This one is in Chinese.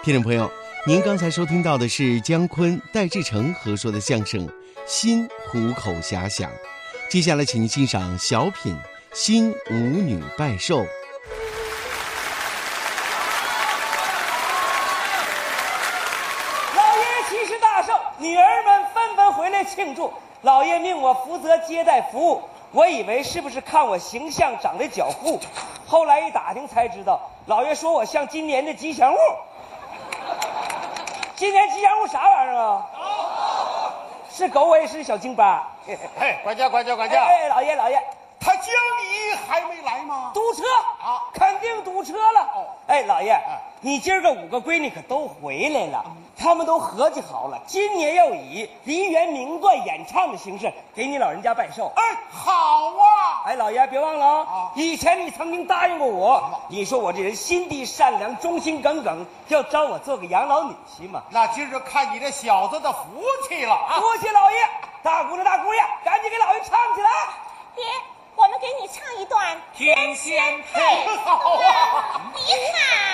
听众朋友，您刚才收听到的是姜昆、戴志诚合说的相声《新虎口遐想》，接下来请您欣赏小品《新舞女拜寿》。 老爷吉时大寿，女儿们纷纷回来庆祝。老爷命我负责接待服务，我以为是不是看我形象长得较富，后来一打听才知道，老爷说我像今年的吉祥物。今年吉祥物啥玩意儿啊？是狗尾是小京巴。 嘿，管家， 哎，老爷， 他叫你还没来吗？ 堵车啊， 肯定堵车了。哎，老爷，你今儿个5个闺女可都回来了，他们都合计好了，今年要以梨园名段演唱的形式给你老人家拜寿。 哎，好啊！ 哎，老爷别忘了啊，以前你曾经答应过我，你说我这人心地善良、忠心耿耿，要招我做个养老女婿嘛。 那今儿看你这小子的福气了啊！ 多谢老爷，大姑娘，赶紧给老爷唱起来。 爹，我们给你唱一段《天仙配》。 好啊！ 你好。